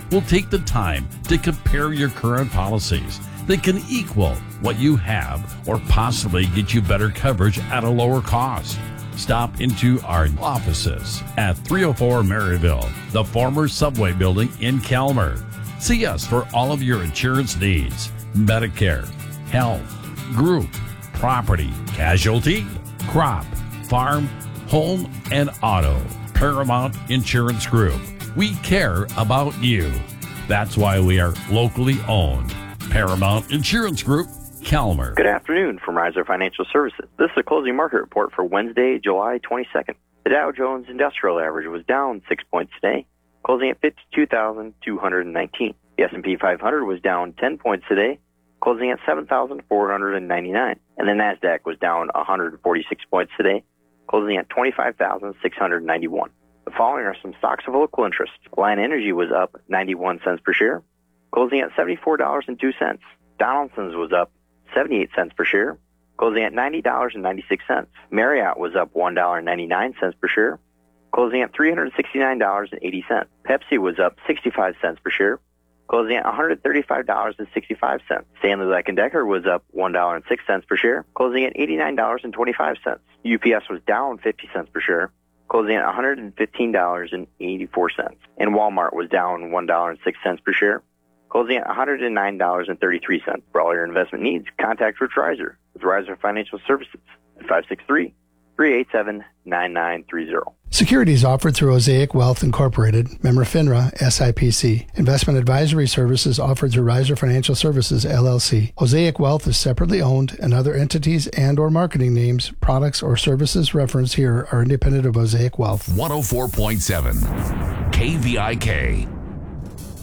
will take the time to compare your current policies that can equal what you have or possibly get you better coverage at a lower cost. Stop into our offices at 304 Maryville, the former Subway building in Calmer. See us for all of your insurance needs: Medicare, health, group, property, casualty, crop, farm, home, and auto. Paramount Insurance Group. We care about you. That's why we are locally owned. Paramount Insurance Group, Calmer. Good afternoon from Riser Financial Services. This is the closing market report for Wednesday, July 22nd. The Dow Jones Industrial Average was down 6 points today, closing at 52,219. The S&P 500 was down 10 points today, closing at 7,499. And the NASDAQ was down 146 points today, closing at 25,691. The following are some stocks of local interest. Lion Energy was up 91 cents per share, closing at $74.02. Donaldson's was up 78 cents per share, closing at $90.96. Marriott was up $1.99 per share, closing at $369.80. Pepsi was up 65 cents per share, closing at $135.65. Stanley Black & Decker was up $1.06 per share, closing at $89.25. UPS was down 50 cents per share, closing at $115.84. And Walmart was down $1.06 per share, closing at $109.33. For all your investment needs, contact Rich Riser with Riser Financial Services at 563-387-9930. Securities offered through Osaic Wealth Incorporated, member FINRA, SIPC. Investment advisory services offered through Riser Financial Services, LLC. Osaic Wealth is separately owned, and other entities and or marketing names, products, or services referenced here are independent of Osaic Wealth. 104.7 KVIK.